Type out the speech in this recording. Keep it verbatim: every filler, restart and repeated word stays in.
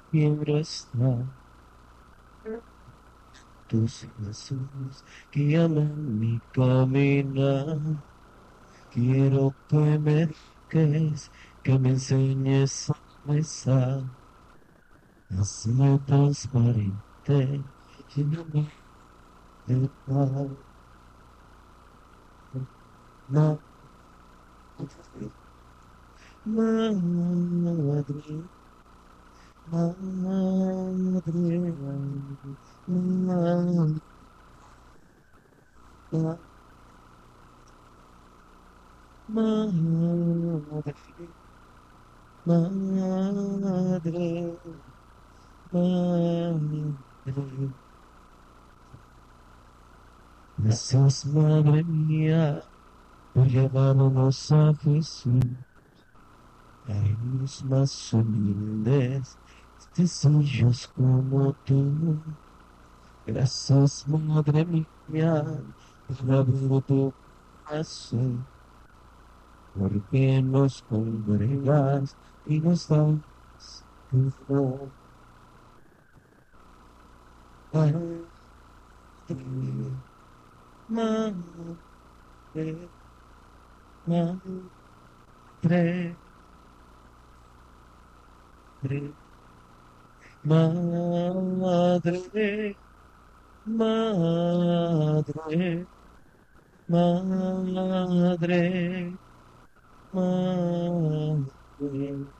quiero estar. Tus Jesús, guíame mi caminar. Quiero que me dediques, que me enseñes a besar. Hazme transparente, lléname de paz. Madre, madre, madre, madre, madre, madre, madre. Gracias, madre mía, por llevarnos a Jesús. Haremos más humildes, sencillos como tú. Gracias, madre mía, por abrir tu corazón, porque nos congregas y nos das tu amor. Madre, madre, madre, madre, madre, madre, madre, madre.